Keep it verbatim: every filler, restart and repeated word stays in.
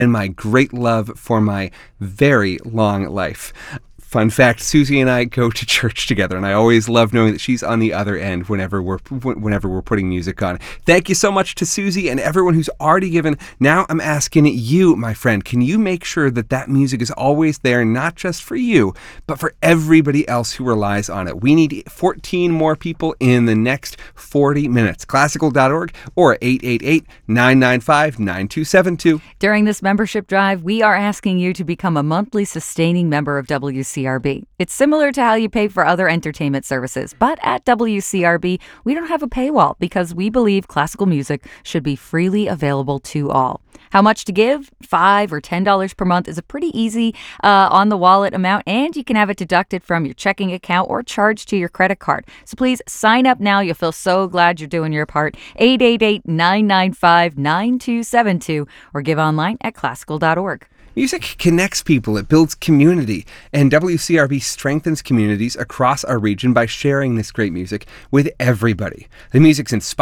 and my great love for my very long life. Fun fact, Susie and I go to church together, and I always love knowing that she's on the other end whenever we're whenever we're putting music on. Thank you so much to Susie and everyone who's already given. Now I'm asking you, my friend, can you make sure that that music is always there, not just for you, but for everybody else who relies on it? We need fourteen more people in the next forty minutes. Classical dot org or eight eight eight, nine nine five, nine two seven two. During this membership drive, we are asking you to become a monthly sustaining member of W C R B. It's similar to how you pay for other entertainment services, but at W C R B, we don't have a paywall because we believe classical music should be freely available to all. How much to give? Five or ten dollars per month is a pretty easy uh, on the wallet amount, and you can have it deducted from your checking account or charged to your credit card. So please sign up now. You'll feel so glad you're doing your part. eight eight eight, nine nine five, nine two seven two or give online at classical dot org. Music connects people, it builds community, and W C R B strengthens communities across our region by sharing this great music with everybody. The music's inspired